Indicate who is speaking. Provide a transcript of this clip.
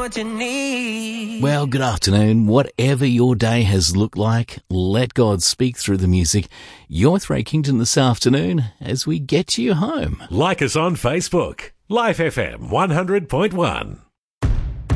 Speaker 1: what you need.
Speaker 2: Well, good afternoon. Whatever your day has looked like, let God speak through the music. You're with Ray Kington this afternoon as we get you home.
Speaker 3: Like us on Facebook. Life FM 100.1.